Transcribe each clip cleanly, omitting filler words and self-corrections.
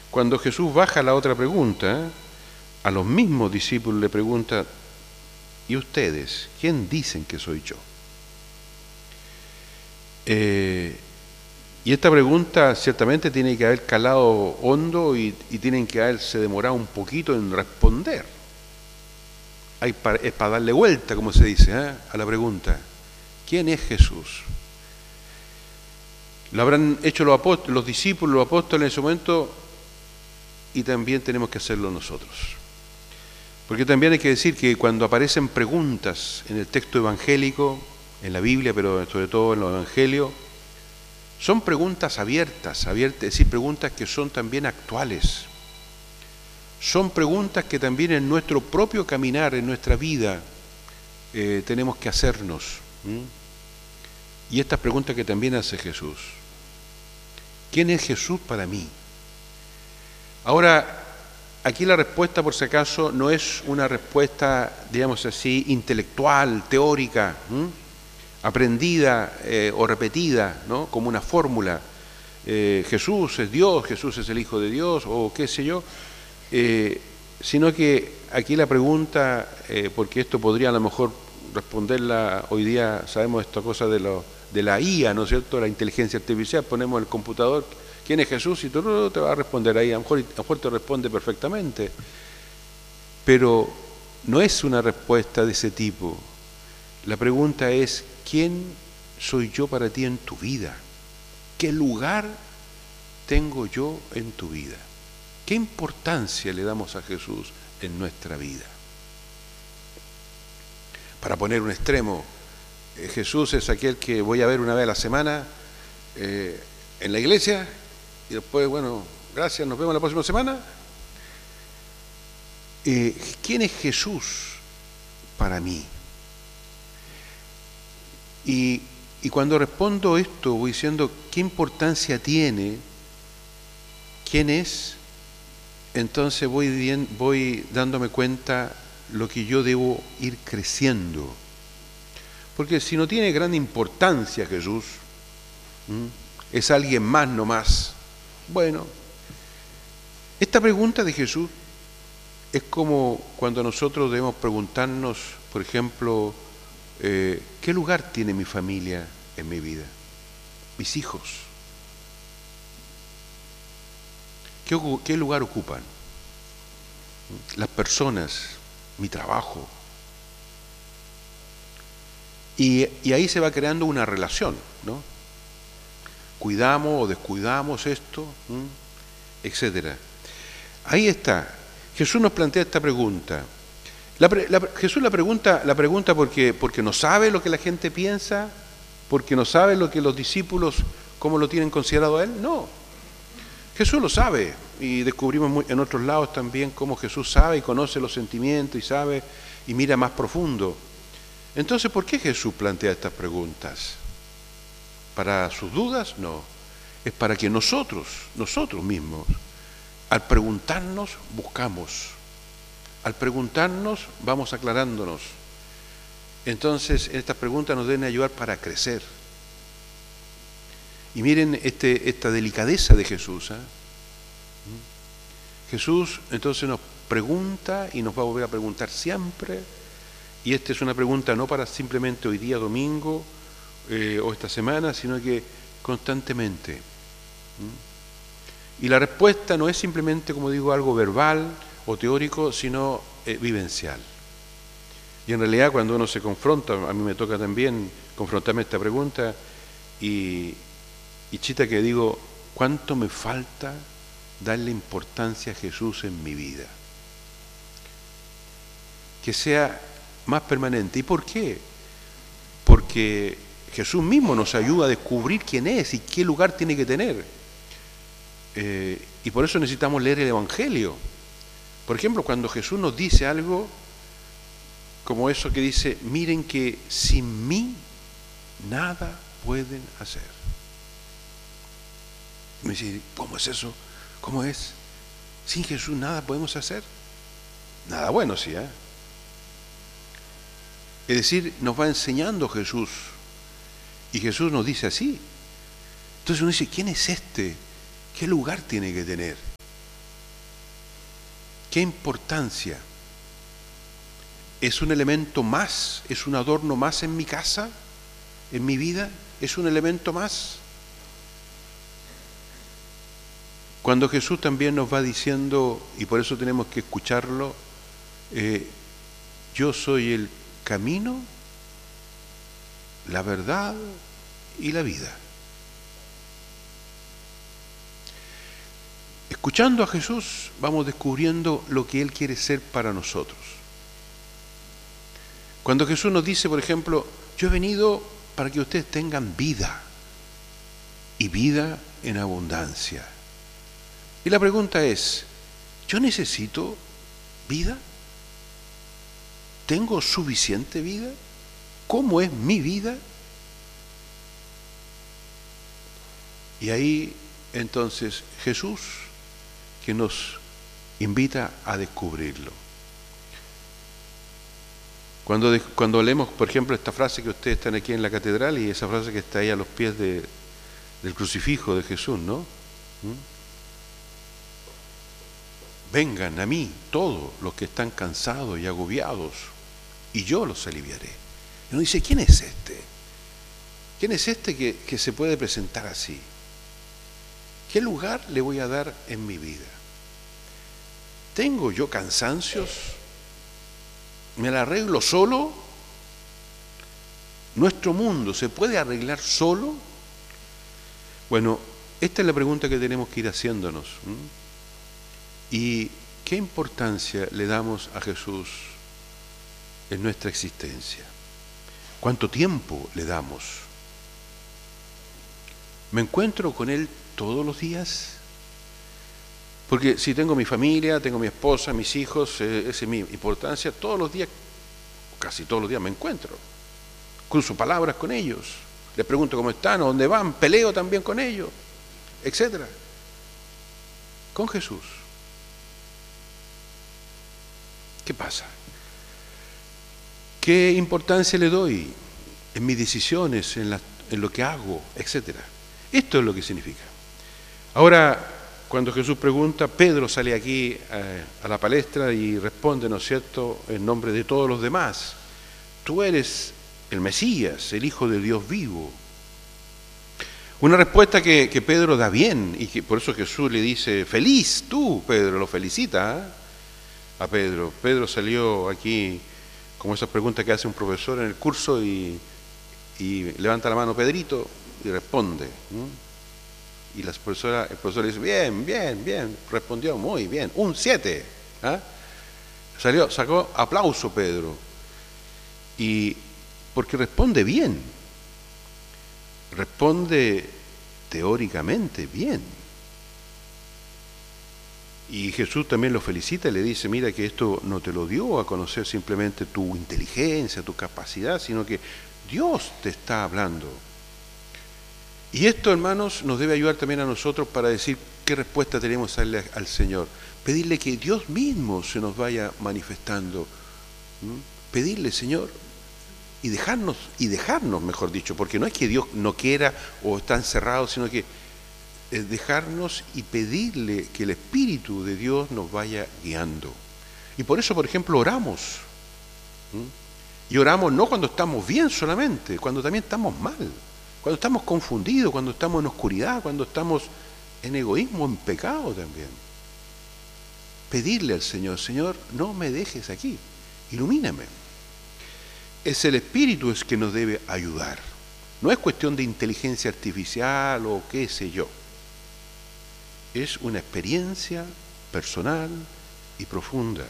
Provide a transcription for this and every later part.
cuando Jesús baja la otra pregunta, a los mismos discípulos le pregunta: ¿y ustedes? ¿Quién dicen que soy yo? Y esta pregunta ciertamente tiene que haber calado hondo y tienen que haberse demorado un poquito en responder. Es para darle vuelta, como se dice, a la pregunta: ¿quién es Jesús? Lo habrán hecho los discípulos, los apóstoles en ese momento, y también tenemos que hacerlo nosotros. Porque también hay que decir que cuando aparecen preguntas en el texto evangélico, en la Biblia, pero sobre todo en los evangelios, son preguntas abiertas, es decir, preguntas que son también actuales. Son preguntas que también en nuestro propio caminar, en nuestra vida, tenemos que hacernos. Y estas preguntas que también hace Jesús: ¿quién es Jesús para mí? Ahora, aquí la respuesta, por si acaso, no es una respuesta, digamos así, intelectual, teórica, aprendida o repetida, ¿no? Como una fórmula. Jesús es Dios, Jesús es el Hijo de Dios, o qué sé yo, sino que aquí la pregunta, porque esto podría a lo mejor responderla hoy día, sabemos esta cosa de la IA, ¿no es cierto?, la inteligencia artificial, ponemos en el computador: ¿quién es Jesús? Y tú te vas a responder ahí, a lo mejor te responde perfectamente. Pero no es una respuesta de ese tipo. La pregunta es: ¿quién soy yo para ti en tu vida? ¿Qué lugar tengo yo en tu vida? ¿Qué importancia le damos a Jesús en nuestra vida? Para poner un extremo, Jesús es aquel que voy a ver una vez a la semana en la iglesia, y después, bueno, gracias, nos vemos la próxima semana. ¿Quién es Jesús para mí? Y cuando respondo esto, voy diciendo: ¿qué importancia tiene? ¿Quién es? Entonces voy dándome cuenta lo que yo debo ir creciendo. Porque si no tiene gran importancia Jesús, es alguien más nomás. Bueno, esta pregunta de Jesús es como cuando nosotros debemos preguntarnos, por ejemplo, ¿qué lugar tiene mi familia en mi vida? Mis hijos. ¿Qué lugar ocupan? Las personas, mi trabajo. Y ahí se va creando una relación, ¿no? Cuidamos o descuidamos esto, etcétera. Ahí está. Jesús nos plantea esta pregunta. Jesús la pregunta porque no sabe lo que la gente piensa, porque no sabe lo que los discípulos, cómo lo tienen considerado a Él. No. Jesús lo sabe, y descubrimos en otros lados también cómo Jesús sabe y conoce los sentimientos y sabe y mira más profundo. Entonces, ¿por qué Jesús plantea estas preguntas? ¿Para sus dudas? No. Es para que nosotros mismos, al preguntarnos, buscamos. Al preguntarnos, vamos aclarándonos. Entonces, estas preguntas nos deben ayudar para crecer. Y miren esta delicadeza de Jesús. Jesús entonces nos pregunta y nos va a volver a preguntar siempre. Y esta es una pregunta no para simplemente hoy día domingo o esta semana, sino que constantemente. Y la respuesta no es simplemente, como digo, algo verbal o teórico, sino vivencial. Y en realidad cuando uno se confronta, a mí me toca también confrontarme esta pregunta y chita que digo, ¿cuánto me falta darle importancia a Jesús en mi vida? Que sea más permanente. ¿Y por qué? Porque Jesús mismo nos ayuda a descubrir quién es y qué lugar tiene que tener. Y por eso necesitamos leer el Evangelio. Por ejemplo, cuando Jesús nos dice algo como eso que dice: miren que sin mí nada pueden hacer. Y me dice: ¿cómo es eso? ¿Cómo es? Sin Jesús nada podemos hacer. Nada bueno, sí, ¿eh? Es decir, nos va enseñando Jesús. Y Jesús nos dice así. Entonces uno dice: ¿quién es este? ¿Qué lugar tiene que tener? ¿Qué importancia? ¿Es un elemento más? ¿Es un adorno más en mi casa? ¿En mi vida? ¿Es un elemento más? Cuando Jesús también nos va diciendo, y por eso tenemos que escucharlo, yo soy el camino, la verdad y la vida. Escuchando a Jesús vamos descubriendo lo que Él quiere ser para nosotros. Cuando Jesús nos dice, por ejemplo, yo he venido para que ustedes tengan vida y vida en abundancia. Y la pregunta es, ¿yo necesito vida? ¿Tengo suficiente vida? ¿Cómo es mi vida? Y ahí entonces Jesús que nos invita a descubrirlo. Cuando leemos, por ejemplo, esta frase que ustedes están aquí en la catedral y esa frase que está ahí a los pies del crucifijo de Jesús, ¿no? Vengan a mí todos los que están cansados y agobiados, y yo los aliviaré. Y uno dice, ¿quién es este? ¿Quién es este que se puede presentar así? ¿Qué lugar le voy a dar en mi vida? ¿Tengo yo cansancios? ¿Me la arreglo solo? ¿Nuestro mundo se puede arreglar solo? Bueno, esta es la pregunta que tenemos que ir haciéndonos. ¿Y qué importancia le damos a Jesús en nuestra existencia? ¿Cuánto tiempo le damos? ¿Me encuentro con Él todos los días? Porque si tengo mi familia, tengo mi esposa, mis hijos, esa es mi importancia, todos los días, casi todos los días me encuentro. Cruzo palabras con ellos, les pregunto cómo están, a dónde van, peleo también con ellos, etc. Con Jesús, ¿qué pasa? ¿Qué importancia le doy en mis decisiones, en lo que hago, etcétera? Esto es lo que significa. Ahora, cuando Jesús pregunta, Pedro sale aquí a la palestra y responde, ¿no es cierto?, en nombre de todos los demás. Tú eres el Mesías, el Hijo del Dios vivo. Una respuesta que Pedro da bien, y que por eso Jesús le dice, feliz tú, Pedro, lo felicita a Pedro. Pedro salió aquí como esas preguntas que hace un profesor en el curso y levanta la mano Pedrito y responde. Y el profesor le dice, bien, respondió muy bien, un 7. Sacó aplauso Pedro. Y porque responde bien, responde teóricamente bien. Y Jesús también lo felicita y le dice, mira que esto no te lo dio a conocer simplemente tu inteligencia, tu capacidad, sino que Dios te está hablando. Y esto, hermanos, nos debe ayudar también a nosotros para decir qué respuesta tenemos que darle al Señor. Pedirle que Dios mismo se nos vaya manifestando. Pedirle, Señor, y dejarnos, mejor dicho, porque no es que Dios no quiera o está encerrado, sino que dejarnos y pedirle que el Espíritu de Dios nos vaya guiando. Y por eso, por ejemplo, oramos. Y oramos no cuando estamos bien solamente, cuando también estamos mal. Cuando estamos confundidos, cuando estamos en oscuridad, cuando estamos en egoísmo, en pecado también. Pedirle al Señor, Señor, no me dejes aquí, ilumíname. Es el Espíritu el que nos debe ayudar. No es cuestión de inteligencia artificial o qué sé yo. Es una experiencia personal y profunda.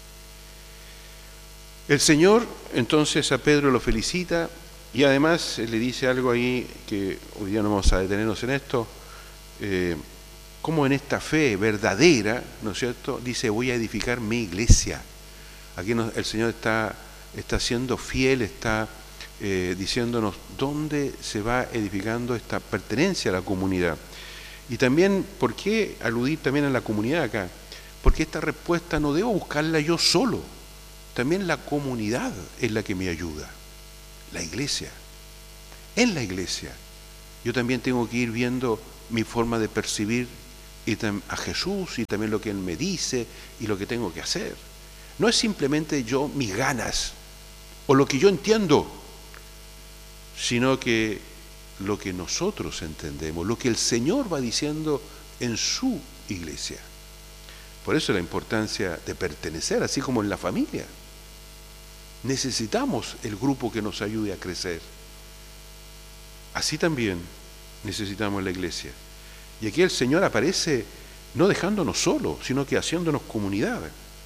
El Señor entonces a Pedro lo felicita. Y además le dice algo ahí que hoy día no vamos a detenernos en esto, como en esta fe verdadera, ¿no es cierto?, dice, voy a edificar mi iglesia. Aquí el Señor está siendo fiel, está diciéndonos dónde se va edificando esta pertenencia a la comunidad. Y también, ¿por qué aludir también a la comunidad acá? Porque esta respuesta no debo buscarla yo solo, también la comunidad es la que me ayuda. La iglesia. En la iglesia yo también tengo que ir viendo mi forma de percibir y a Jesús y también lo que Él me dice y lo que tengo que hacer. No es simplemente yo mis ganas o lo que yo entiendo, sino que lo que nosotros entendemos, lo que el Señor va diciendo en su iglesia. Por eso la importancia de pertenecer, así como en la familia. Necesitamos el grupo que nos ayude a crecer. Así también necesitamos la iglesia. Y aquí el Señor aparece no dejándonos solos, sino que haciéndonos comunidad.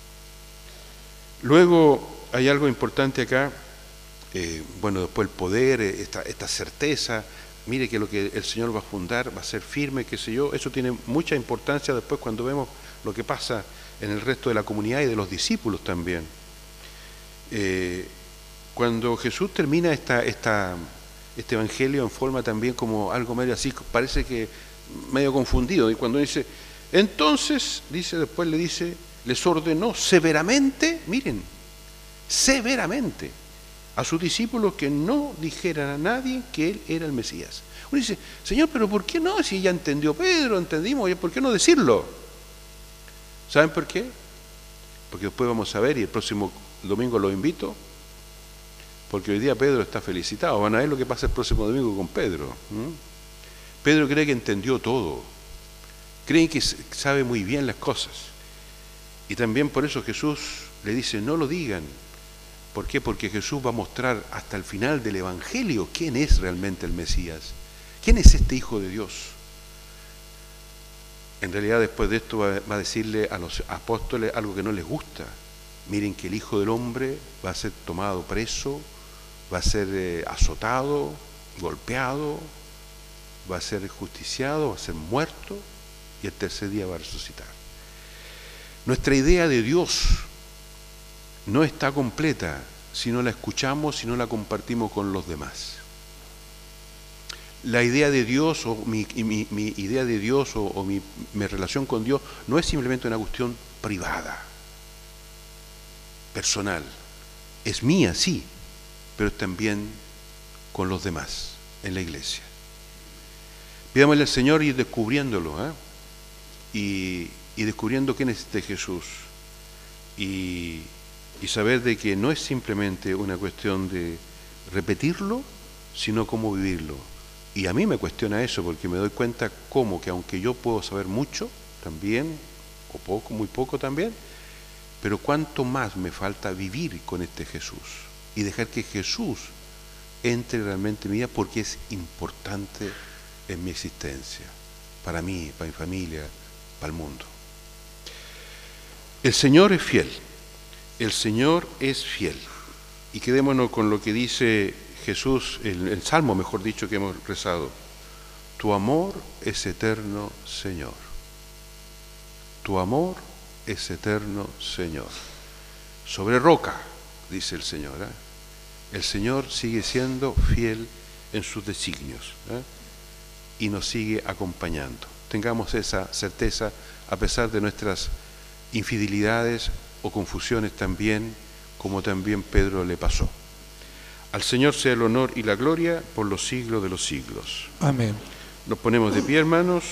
Luego hay algo importante acá, después el poder, esta certeza, mire que lo que el Señor va a fundar va a ser firme, qué sé yo, eso tiene mucha importancia después cuando vemos lo que pasa en el resto de la comunidad y de los discípulos también. Cuando Jesús termina este evangelio en forma también como algo medio así, parece que medio confundido, y cuando dice, entonces, después le dice, les ordenó severamente, miren, severamente, a sus discípulos que no dijeran a nadie que Él era el Mesías. Uno dice, Señor, pero ¿por qué no? Si ya entendió Pedro, entendimos, ¿por qué no decirlo? ¿Saben por qué? Porque después vamos a ver, y el próximo domingo los invito, porque hoy día Pedro está felicitado. Van a ver lo que pasa el próximo domingo con Pedro. Pedro cree que entendió todo, cree que sabe muy bien las cosas. Y también por eso Jesús le dice, no lo digan. ¿Por qué? Porque Jesús va a mostrar hasta el final del Evangelio quién es realmente el Mesías. ¿Quién es este Hijo de Dios? En realidad después de esto va a decirle a los apóstoles algo que no les gusta. Miren que el Hijo del Hombre va a ser tomado preso, va a ser azotado, golpeado, va a ser justiciado, va a ser muerto y el tercer día va a resucitar. Nuestra idea de Dios no está completa si no la escuchamos, si no la compartimos con los demás. La idea de Dios o mi idea de Dios o mi relación con Dios no es simplemente una cuestión privada, personal. Es mía, sí, pero también con los demás, en la iglesia. Pidámosle al Señor ir descubriéndolo, y descubriendo quién es este Jesús. Y saber de que no es simplemente una cuestión de repetirlo, sino cómo vivirlo. Y a mí me cuestiona eso, porque me doy cuenta cómo que aunque yo puedo saber mucho también, o poco, muy poco también, pero cuánto más me falta vivir con este Jesús y dejar que Jesús entre realmente en mi vida, porque es importante en mi existencia, para mí, para mi familia, para el mundo. El Señor es fiel. El Señor es fiel. Y quedémonos con lo que dice Jesús, el Salmo, mejor dicho, que hemos rezado. Tu amor es eterno, Señor. Tu amor es eterno, Señor. Sobre roca, dice el Señor. El Señor sigue siendo fiel en sus designios, y nos sigue acompañando. Tengamos esa certeza a pesar de nuestras infidelidades o confusiones también, como también Pedro le pasó. Al Señor sea el honor y la gloria por los siglos de los siglos. Amén. Nos ponemos de pie, hermanos,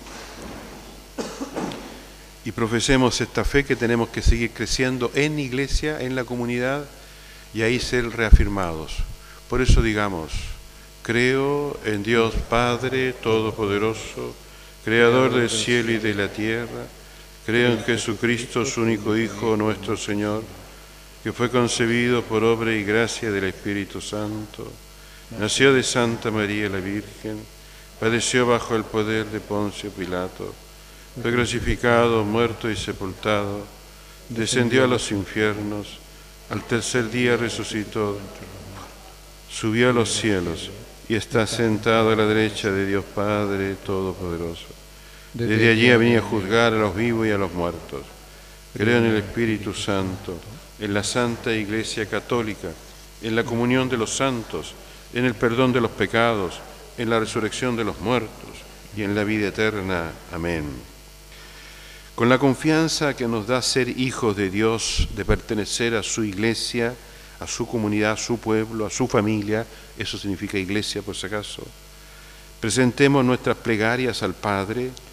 y profesemos esta fe que tenemos que seguir creciendo en iglesia, en la comunidad, y ahí ser reafirmados. Por eso digamos, creo en Dios Padre Todopoderoso, Creador del cielo y de la tierra. Creo en Jesucristo, su único Hijo, nuestro Señor, que fue concebido por obra y gracia del Espíritu Santo, nació de Santa María la Virgen, padeció bajo el poder de Poncio Pilato, fue crucificado, muerto y sepultado, descendió a los infiernos, al tercer día resucitó, subió a los cielos y está sentado a la derecha de Dios Padre Todopoderoso. Desde allí venía a juzgar a los vivos y a los muertos. Creo en el Espíritu Santo, en la Santa Iglesia Católica, en la comunión de los santos, en el perdón de los pecados, en la resurrección de los muertos y en la vida eterna. Amén. Con la confianza que nos da ser hijos de Dios, de pertenecer a su iglesia, a su comunidad, a su pueblo, a su familia, eso significa iglesia por si acaso, presentemos nuestras plegarias al Padre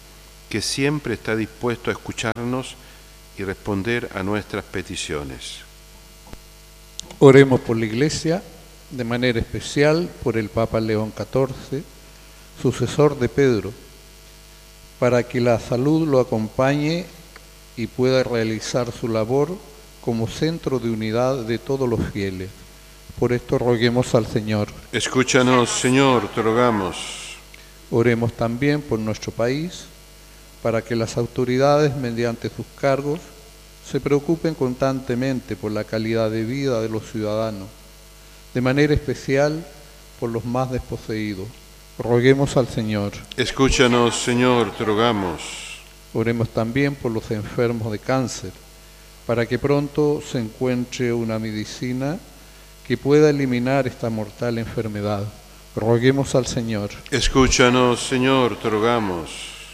que siempre está dispuesto a escucharnos y responder a nuestras peticiones. Oremos por la Iglesia, de manera especial por el Papa León XIV, sucesor de Pedro, para que la salud lo acompañe y pueda realizar su labor como centro de unidad de todos los fieles. Por esto roguemos al Señor. Escúchanos, Señor, te rogamos. Oremos también por nuestro país, para que las autoridades, mediante sus cargos, se preocupen constantemente por la calidad de vida de los ciudadanos, de manera especial por los más desposeídos. Roguemos al Señor. Escúchanos, Señor, te rogamos. Oremos también por los enfermos de cáncer, para que pronto se encuentre una medicina que pueda eliminar esta mortal enfermedad. Roguemos al Señor. Escúchanos, Señor, te rogamos.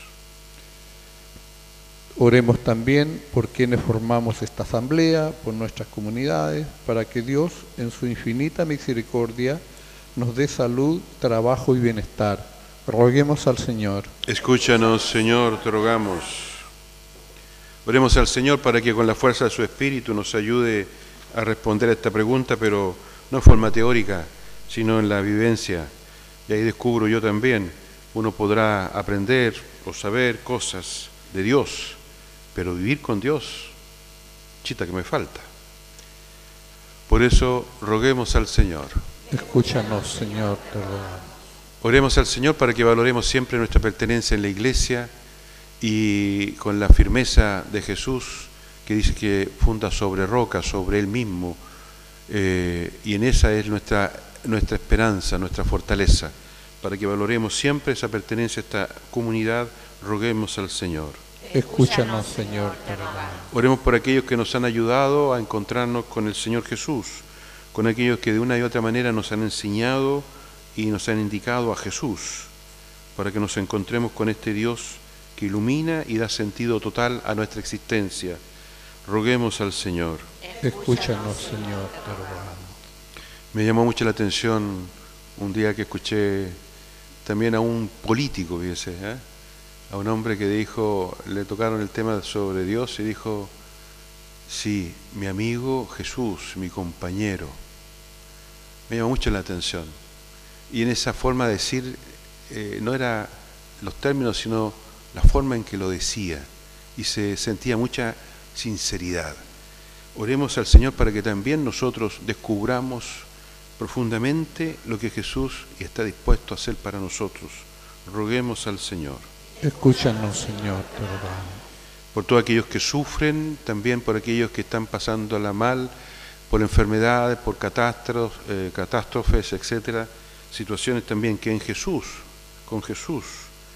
Oremos también por quienes formamos esta asamblea, por nuestras comunidades, para que Dios, en su infinita misericordia, nos dé salud, trabajo y bienestar. Roguemos al Señor. Escúchanos, Señor, te rogamos. Oremos al Señor para que con la fuerza de su Espíritu nos ayude a responder a esta pregunta, pero no en forma teórica, sino en la vivencia. Y ahí descubro yo también, uno podrá aprender o saber cosas de Dios, pero vivir con Dios, chita que me falta. Por eso roguemos al Señor. Escúchanos, Señor, te rogamos. Oremos al Señor para que valoremos siempre nuestra pertenencia en la Iglesia y con la firmeza de Jesús, que dice que funda sobre roca, sobre Él mismo, y en esa es nuestra esperanza, nuestra fortaleza. Para que valoremos siempre esa pertenencia a esta comunidad, roguemos al Señor. Escúchanos, Señor, te rogamos. Oremos por aquellos que nos han ayudado a encontrarnos con el Señor Jesús, con aquellos que de una y otra manera nos han enseñado y nos han indicado a Jesús, para que nos encontremos con este Dios que ilumina y da sentido total a nuestra existencia. Roguemos al Señor. Escúchanos, Señor, te rogamos. Me llamó mucho la atención un día que escuché también a un político, fíjese, a un hombre que dijo, le tocaron el tema sobre Dios y dijo, sí, mi amigo Jesús, mi compañero. Me llamó mucho la atención. Y en esa forma de decir, no era los términos, sino la forma en que lo decía. Y se sentía mucha sinceridad. Oremos al Señor para que también nosotros descubramos profundamente lo que Jesús está dispuesto a hacer para nosotros. Roguemos al Señor. Escúchanos, Señor, te rogamos. Por todos aquellos que sufren, también por aquellos que están pasándola mal, por enfermedades, por catástrofes, etcétera, situaciones también que en Jesús, con Jesús,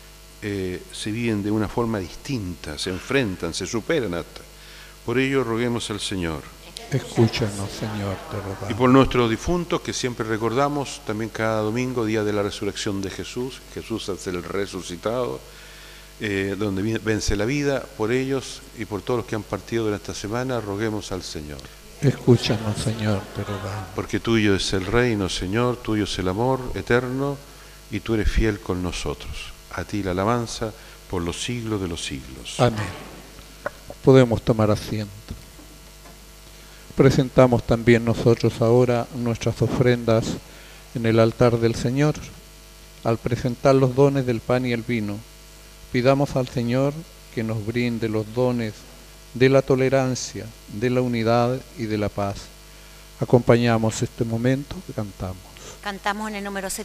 se viven de una forma distinta, se enfrentan, se superan hasta. Por ello roguemos al Señor. Escúchanos, Señor, te rogamos. Y por nuestros difuntos, que siempre recordamos, también cada domingo, día de la resurrección de Jesús, Jesús es el resucitado, donde vence la vida, por ellos y por todos los que han partido durante esta semana, roguemos al Señor. Escúchanos, Señor, te rogamos. Porque tuyo es el reino, Señor, tuyo es el amor eterno, y tú eres fiel con nosotros. A ti la alabanza por los siglos de los siglos. Amén. Podemos tomar asiento. Presentamos también nosotros ahora nuestras ofrendas en el altar del Señor. Al presentar los dones del pan y el vino, pidamos al Señor que nos brinde los dones de la tolerancia, de la unidad y de la paz. Acompañamos este momento que cantamos. Cantamos en el número 7.